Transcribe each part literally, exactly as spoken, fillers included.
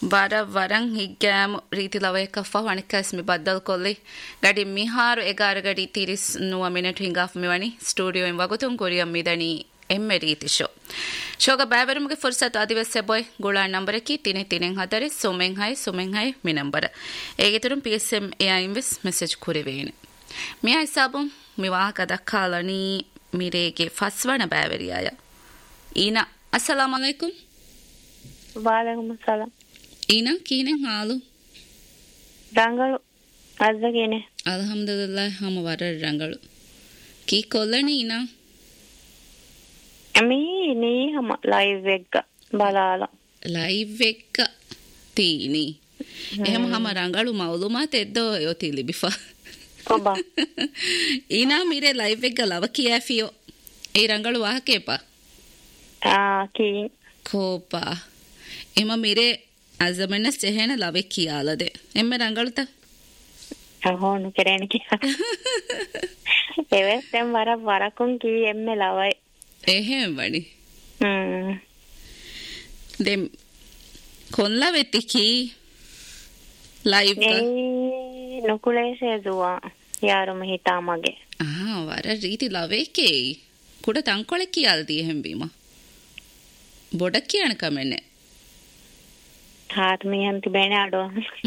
ವರ ವರಂ ಹಿಗ್ಗಾಮ ರೀತಿ ಲವಯಕಫ ವಣಿಕಸ್ಮಿ ಬದ್ದಲ್ ಕೊಲ್ಲಿ ಗಡಿ ಮಿಹಾರು ಎಗಾರ ಗಡಿ ತಿರಿಸ್ ನುವ ಮಿನಿಟ್ ಹಿಂಗಾಫ್ ಮಿವಣಿ ಸ್ಟುಡಿಯೋ ಇನ್ ವಗುತುಂ ಕೊರಿಯಂ ಮಿದನಿ ಎಮ್ಮೆ ರೀತಿ show ಶೋಗ ಬ್ಯಾವರುಮ್ಗೆ ಫುರ್ಸತ್ ಆದಿವಸ್ಸೆ bye ಗುಳಾ ನಂಬರಕಿ ತಿನೆ ತಿನೆಂ ಹದರೆ ಸೋಮೆಂ high ಸೋಮೆಂ high me number ಏಗಿತರುಂ P S M A ಇನ್ವೆಸ್ message ಕುರಿವೇನೆ Miya ಹಿಸಾಬುಂ ಮಿವಾಹಕ ದಕ್ಕಾಲನಿ ಮಿರೇಗೆ ಫಸ್ವಣ ಬ್ಯಾವರಿಯಾಯ ಈನಾ ಅಸ್ಸಲಾಮು ಅಲೈಕುಂ ವಾಲೈಕುಂ ಅಸ್ಸಲಾಂ ಈನಾ ಕೀನೆಂ ಹಾಲು ರಂಗಳು ಅಜ್ಜಗೇನೆ ಅಲ್ಹಮ್ದುಲಿಲ್ಲಾಹ್ ಹಮ ವರ ರಂಗಳು ಕೀ ಕೊಲ್ಲಣಿ ಈನಾ ಅಮಿ ನೀ ಹಮ ಲೈವ್ ಎಗ್ಗ ಬಲಾಲ ಲೈವ್ ಎಗ್ಗ ತೀನಿ එහෙම හම රංගලු මවුලුමාත එද්දෝ යොති ලිබිෆා ඔබ ඊනා මිරේ ලයිව් එක ලව කියාෆියෝ ඒ රංගලු වාහකේපා ආ කී කෝපා එම මිරේ අසමන සෙහෙන ලව කියාලද එම්ම රංගලුත අහෝනු කෙරේන කියා එවෙස්සෙන් වර වරකුන් කී එම්ම ලවයි එහෙම වඩි හ්ම් දෙම් කොල්ලා වෙති කී ಲೈವ್ ನುಕುಲೇಸೆ ದುವಾ ಯಾರು ಮಹಿತಾ ಮಗೆ ಆ ವರ ರೀತಿ ಲವೇಕೆ ಕುಡ ತಂಕೊಳೆ ಕಿಯಾಲ್ದಿ ಹೆಂಬಿಮ ಬೊಡಕ್ಕಿ ಅಣ ಕಮೆನೆ ಹಾತ್ ಮಿ ಅಂತಿ ಬೇನೆ ಆಡೋ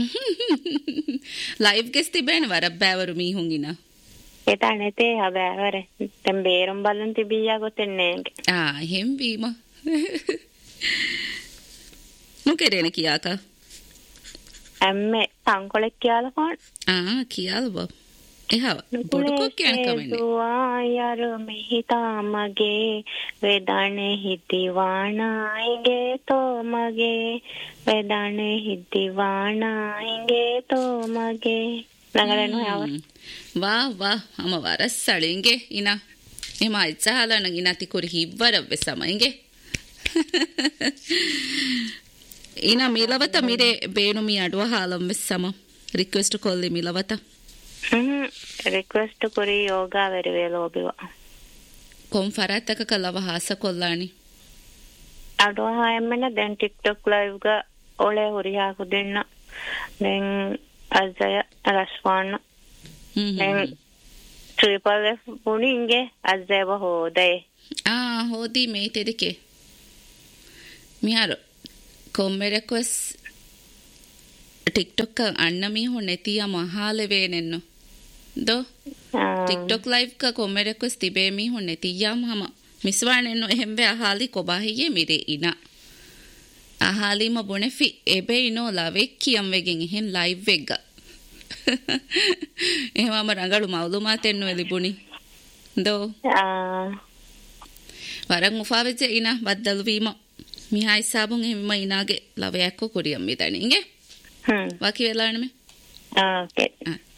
ಲೈವ್ ಗೆಸ್ತಿ ಬೇನೆ ವರ ಬ್ಯಾವರು ಮೀ ಹುಂಗಿನ ಏತಾಣೆತೆ ಹಬ್ಯಾವರೆ ತೆಂಬೇರಂ ಬಲ್ಲಂತಿ ಬಿಯಾ ಗೊತ್ತೆನ್ನೆ ಆ ಹೆಂಬಿಮ ನುಕೆರೇನೆ ಕಿಯಾಕ ಅಮ್ಮೆ ತಂಕೊಳೆ ಕಿಯಾಲ ಫೋನ್ ಆ ಕಿಯಾಲ ಬಾ එහව බොඩකෝ කියන කමන්නේ දුවායර මෙහිතා මගේ වේදනේ හිතිවානායිගේ තෝ මගේ වේදනේ හිතිවානායිගේ තෝ මගේ නගලනෝ යව වා වා අම වරස්සලින්ගේ ඉනා එම ඉච්ඡාලන ඉනාති කුරි හිවර වෙසමයිගේ ඉනා මිලවත මිරේ බේනුමි අඩුව ಹಾಲಂ වෙස්සම ರಿಕ್ವೆಸ್ಟ್ ಕೊಲ್ಲಿ මිලවත ಹ್ಮ್ ರಿಕ್ವೆಸ್ಟ್ ಕುರಿ ಯೋಗ ವೆರಿವೆ ಲೋಬಿವ ಕೊಂ ಫರಾತಕ ಕಲವ ಹಾಸ ಕೊಲ್ಲಾಣಿ ಅಡೋ ಹಾಯಮ್ಮನ ದೆನ್ ಟಿಕ್ಟಾಕ್ ಲೈವ್ ಗ ಒಳೆ ಹುರಿ ಹಾಕುದಿನ್ನ then Ajay ರಸ್ವಾನ್ then triple F ಪುಣಿಂಗೆ ಅಜಯವ ಹೋದೆ ಆ ಹೋದಿ ಮೇತೆದಕ್ಕೆ ಮಿಯಾರು ಕೊಮ್ಮೆರೆಕ್ವಸ್ ಟಿಕ್ಟಾಕ್ ಅಣ್ಣ ಮೀ ಹೊಣೆತಿಯ ಮಹಾಲೆವೇನೆನ್ನು ದೋ ಟಿಕ್ಟಾಕ್ ಲೈವ್ ಕ ಕೊಮ್ಮೆರೆಕ್ವಸ್ ತಿಬೇ ಮೀ ಹೊಣೆತಿಯಾಂ ಹಮ ಮಿಸ್ವಾಣೆನ್ನು ಹೆಂಬೆ ಅಹಾಲಿ ಕೊಬಾಹಿಗೆ ಮಿರೆ ಇನ ಅಹಾಲಿ ಮ ಬೊಣೆಫಿ ಎಬೆ ಇನೋ ಲವೆಕ್ಕಿಯಂ ವೆಗೆನ್ ಹೆನ್ ಲೈವ್ ವೆಗ್ಗ එහෙමම රංගලු මවුලුමාතෙන්නු එලිබුනි දෝ වරන් මුෆාවෙච්ච ඉනා බද්දලු වීම මිහා ඉස්සාබුන් එහෙම ඉනාගේ ලවයක්කෝ කුරියම් මිදණින්ගේ ಹ್ಮ್ ಬಾಕಿ ವೇಲಾಣಮೆ ಓಕೆ